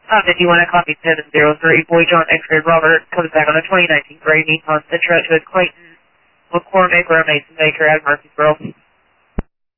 If you want to copy 703, Boy John X-Ray Robert comes back on a 2019 gray Nissan Sentra to a Clayton McCormick or a Mason Baker at Murfreesboro.